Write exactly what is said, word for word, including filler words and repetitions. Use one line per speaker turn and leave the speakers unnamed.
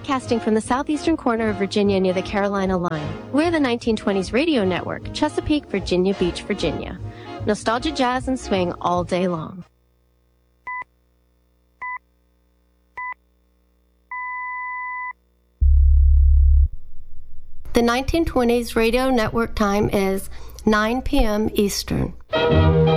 broadcasting from the southeastern corner of Virginia near the Carolina line. We're the nineteen twenties radio network, Chesapeake, Virginia Beach, Virginia. Nostalgia, jazz, and swing all day long. The nineteen twenties radio network time is nine p.m. Eastern.